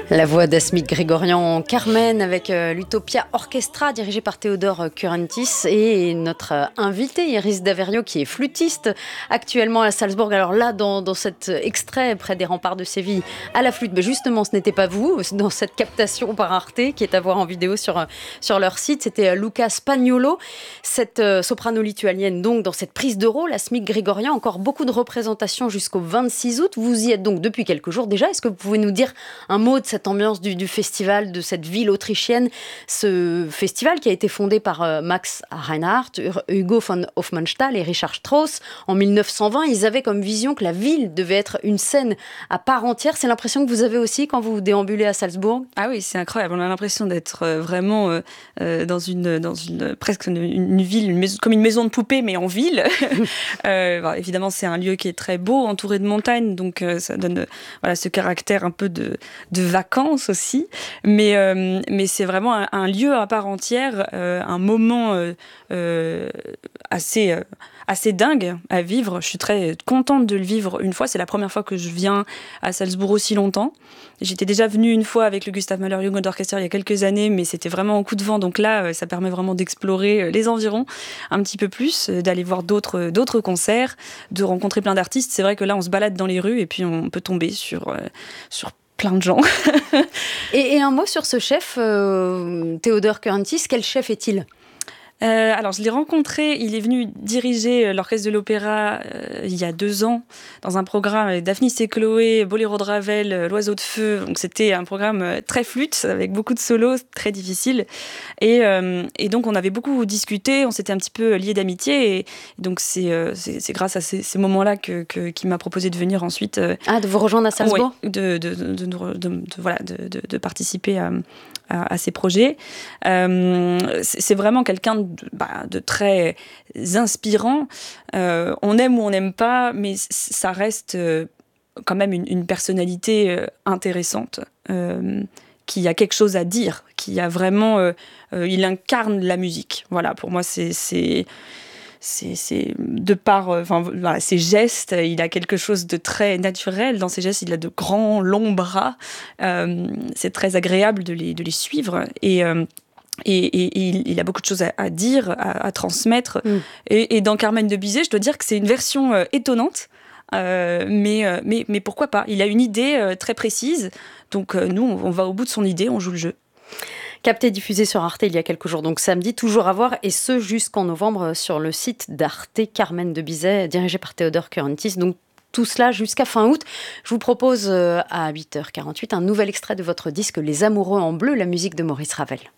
La voix d'Asmik Grigorian, Carmen avec l'Utopia Orchestra dirigé par Théodore Kurantis et notre invité Iris Daverio qui est flûtiste actuellement à Salzbourg. Alors là dans cet extrait près des remparts de Séville à la flûte, mais justement ce n'était pas vous dans cette captation par Arte qui est à voir en vidéo sur leur site, c'était Luca Spagnolo, cette soprano lituanienne donc dans cette prise de rôle. Asmik Grigorian, encore beaucoup de représentations jusqu'au 26 août. Vous y êtes donc depuis quelques jours déjà. Est-ce que vous pouvez nous dire un mot de cette ambiance du festival, de cette ville autrichienne, ce festival qui a été fondé par Max Reinhardt, Hugo von Hofmannsthal et Richard Strauss en 1920. Ils avaient comme vision que la ville devait être une scène à part entière. C'est l'impression que vous avez aussi quand vous déambulez à Salzbourg? Ah oui, c'est incroyable. On a l'impression d'être vraiment dans une presque une ville, comme une maison de poupée, mais en ville. Évidemment, c'est un lieu qui est très beau, entouré de montagnes, donc ça donne ce caractère un peu de vacances aussi, mais c'est vraiment un lieu à part entière, un moment assez dingue à vivre. Je suis très contente de le vivre une fois. C'est la première fois que je viens à Salzbourg aussi longtemps. J'étais déjà venue une fois avec le Gustav Mahler Jugend Orchester il y a quelques années, mais c'était vraiment en coup de vent. Donc là, ça permet vraiment d'explorer les environs un petit peu plus, d'aller voir d'autres concerts, de rencontrer plein d'artistes. C'est vrai que là, on se balade dans les rues et puis on peut tomber sur plein de gens. et un mot sur ce chef, Théodore Kurantis. Quel chef est-il ? Alors, je l'ai rencontré, il est venu diriger l'orchestre de l'opéra il y a 2 ans dans un programme avec Daphnis et Chloé, Boléro de Ravel, L'Oiseau de Feu. Donc, c'était un programme très flûte avec beaucoup de solos, très difficile. Et donc, on avait beaucoup discuté, on s'était un petit peu liés d'amitié. Et donc, c'est grâce à ces moments-là qu'il m'a proposé de venir ensuite. De vous rejoindre à Salzbourg ? Oui, de participer à ces projets. C'est vraiment quelqu'un de très inspirant. On aime ou on n'aime pas, mais ça reste quand même une personnalité intéressante, qui a quelque chose à dire, qui a vraiment... il incarne la musique. Voilà, pour moi, c'est de par ses gestes, il a quelque chose de très naturel dans ses gestes. Il a de grands, longs bras. C'est très agréable de les suivre. Et il a beaucoup de choses à dire, à transmettre. Et dans Carmen de Bizet, je dois dire que c'est une version étonnante. Mais pourquoi pas ? Il a une idée très précise. Donc nous, on va au bout de son idée, on joue le jeu. Capté, diffusé sur Arte il y a quelques jours, donc samedi, toujours à voir, et ce jusqu'en novembre sur le site d'Arte, Carmen de Bizet, dirigé par Théodore Kurantis. Donc tout cela jusqu'à fin août. Je vous propose à 8h48 un nouvel extrait de votre disque Les Amoureux en bleu, la musique de Maurice Ravel.